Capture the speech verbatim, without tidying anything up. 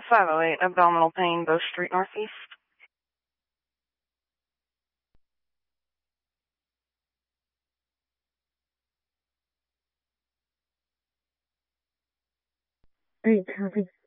five oh eight, abdominal pain, Bow Street, Northeast. Hey, copy.